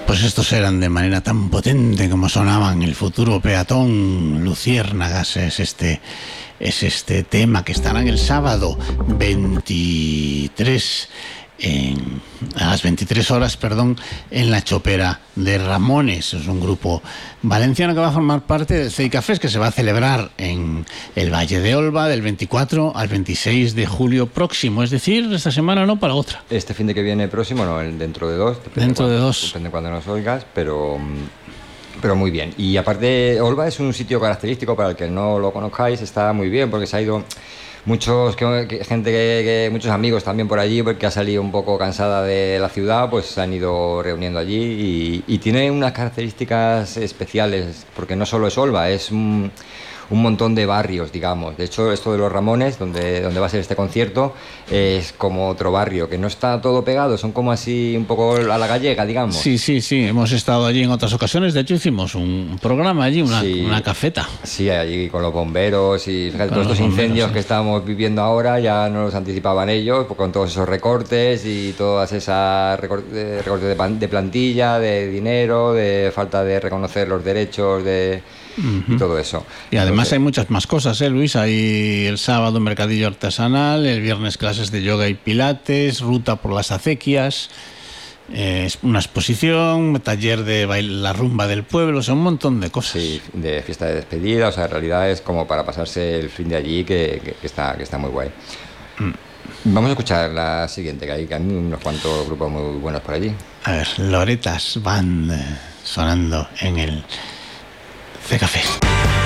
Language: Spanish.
Pues estos eran de manera tan potente como sonaban El futuro peatón, Luciérnagas es este tema que estarán el sábado 23 a las 23 horas, en la Chopera de Ramones. Es un grupo valenciano que va a formar parte del CEI Cafés, que se va a celebrar en el Valle de Olva del 24 al 26 de julio próximo, es decir, esta semana no para otra. Este fin de que viene próximo, no, dentro de dos. Depende cuando nos oigas, pero muy bien. Y aparte, Olva es un sitio característico, para el que no lo conozcáis, está muy bien, porque se ha ido muchos amigos también por allí, porque ha salido un poco cansada de la ciudad, pues se han ido reuniendo allí y tiene unas características especiales, porque no solo es Olva, es un montón de barrios, digamos. De hecho, esto de los Ramones, donde va a ser este concierto, es como otro barrio, que no está todo pegado, son como así un poco a la gallega, digamos. Sí, hemos estado allí en otras ocasiones, de hecho hicimos un programa allí, una cafeta. Sí, allí con los bomberos y fíjate, todos estos incendios que estamos viviendo ahora ya no los anticipaban ellos, con todos esos recortes y todas esas recortes de plantilla, de dinero, de falta de reconocer los derechos y todo eso. Y además hay muchas más cosas, Luis. Hay el sábado un mercadillo artesanal, el viernes clases de yoga y pilates, ruta por las acequias, una exposición, taller de la rumba del pueblo, un montón de cosas. Sí, de fiesta de despedida, en realidad es como para pasarse el fin de allí, que está muy guay. Vamos a escuchar la siguiente, que hay unos cuantos grupos muy buenos por allí. A ver, Loretas van sonando en el CEI Cafés.